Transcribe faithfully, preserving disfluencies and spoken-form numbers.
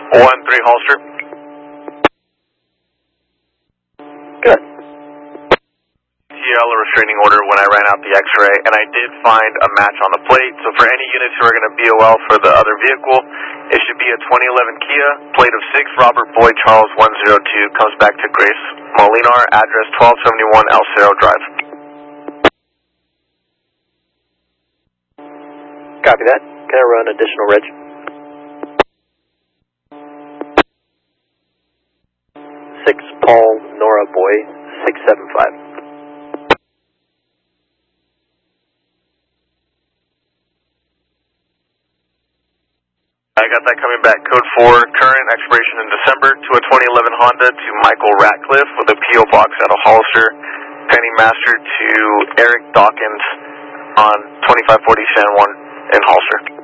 one three Holster. Good. T L a restraining order when I ran out the x-ray, and I did find a match on the plate, so for any units who are going to B O L for the other vehicle, it should be a twenty eleven Kia, plate of six Robert Boyd Charles one oh two, comes back to Grace Molinar, address twelve seventy-one El Cerro Drive. Copy that. Can I run additional reg? six Paul Nora Boy, six seven five. I got that coming back. Code four, current expiration in December, to a twenty eleven Honda to Michael Ratcliffe with a P O box out of Hollister. Penny Master to Eric Dawkins on twenty-five forty San Juan in Hollister.